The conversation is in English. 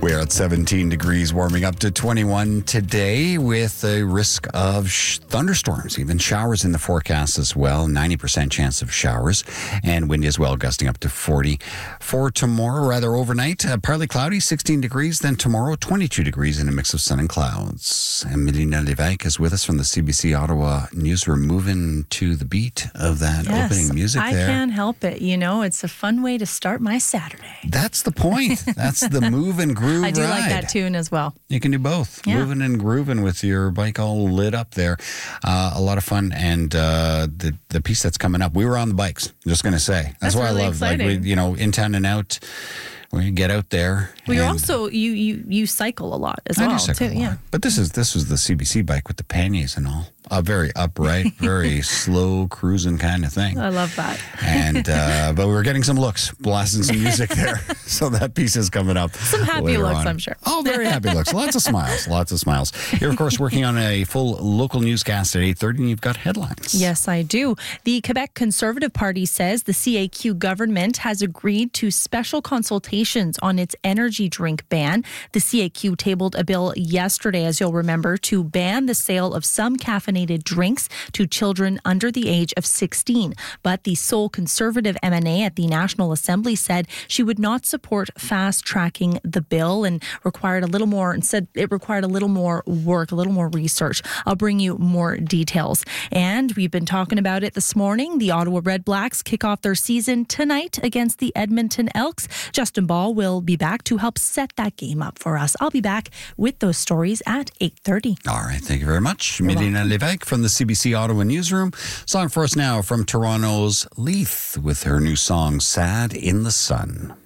We're at 17 degrees, warming up to 21 today with a risk of thunderstorms, even showers in the forecast as well. 90% chance of showers and wind as well, gusting up to 40 for tomorrow, rather overnight. Partly cloudy, 16 degrees. Then tomorrow, 22 degrees and a mix of sun and clouds. And Melina Lévesque is with us from the CBC Ottawa newsroom, moving to the beat of that opening music there. I can't help it. You know, it's a fun way to start my Saturday. That's the point. That's the move and groove I do ride. like that tune as well. You can do both. Yeah. Moving and grooving with your bike all lit up there. A lot of fun. And the piece that's coming up, we were on the bikes, I'm just going to say. That's what really I love. exciting. Like, in town and out, we get out there. Well, you're also, you cycle a lot as I well. do cycle a lot. Yeah. But this was the CBC bike with the panniers and all. A very upright, very slow cruising kind of thing. I love that. And but we were getting some looks, blasting some music there. So that piece is coming up. Some happy later looks, on. I'm sure. Oh, very happy looks. Lots of smiles. Lots of smiles. You're, of course, working on a full local newscast at 8:30, and you've got headlines. Yes, I do. The Quebec Conservative Party says the CAQ government has agreed to special consultations on its energy drink ban. The CAQ tabled a bill yesterday, as you'll remember, to ban the sale of some caffeinated drinks to children under the age of 16. But the sole Conservative MNA at the National Assembly said she would not support fast-tracking the bill and required a little more work, a little more research. I'll bring you more details. And we've been talking about it this morning. The Ottawa Red Blacks kick off their season tonight against the Edmonton Elks. Justin Ball will be back to help set that game up for us. I'll be back with those stories at 8:30. All right, thank you very much. Melina Lévesque from the CBC Ottawa newsroom. Song for us now from Toronto's Leith with her new song, Sad in the Sun.